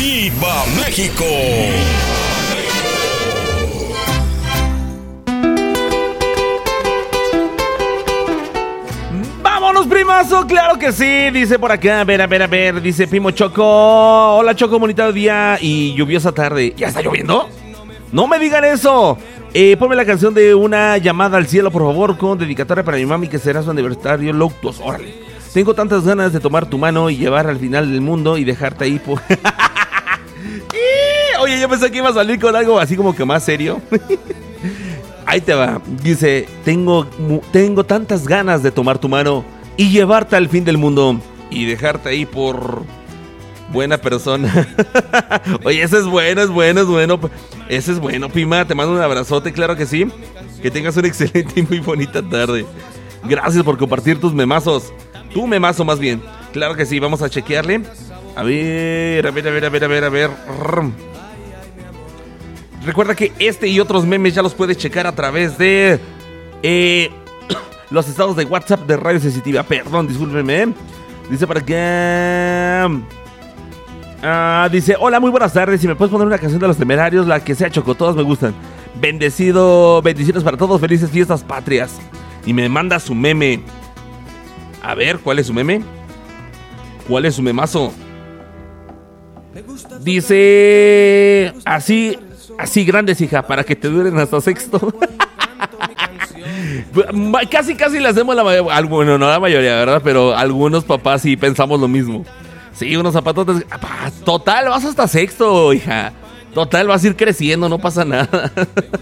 ¡Viva México! ¡Vámonos, primazo! ¡Claro que sí! Dice por acá, a ver, dice Primo Choco. Hola, Choco, bonito día y lluviosa tarde. ¿Ya está lloviendo? ¡No me digan eso! Ponme la canción de Una llamada al cielo, por favor, con dedicatoria para mi mami que será su aniversario luctuoso. Órale. Tengo tantas ganas de tomar tu mano y llevar al final del mundo y dejarte ahí por... Oye, yo pensé que iba a salir con algo así como que más serio. Ahí te va. Dice, tengo tantas ganas de tomar tu mano y llevarte al fin del mundo y dejarte ahí por buena persona. Oye, ese es bueno. Ese es bueno, Pima. Te mando un abrazote, claro que sí. Que tengas una excelente y muy bonita tarde. Gracias por compartir tus memazos. Tu memazo más bien. Claro que sí, vamos a chequearle. A ver. Recuerda que este y otros memes ya los puedes checar a través de los estados de WhatsApp de Radio Sensitiva. Perdón, discúlpenme. Dice para acá. Dice, hola, muy buenas tardes. Si me puedes poner una canción de Los Temerarios, la que sea, Choco, todas me gustan. Bendiciones para todos, felices fiestas patrias. Y me manda su meme. A ver, ¿cuál es su meme? ¿Cuál es su memazo? Dice, así grandes, hija, para que te duren hasta sexto. Casi le hacemos bueno, no la mayoría, ¿verdad? Pero algunos papás sí pensamos lo mismo. Sí, unos zapatotes. Total, vas hasta sexto, hija. Total, vas a ir creciendo, no pasa nada.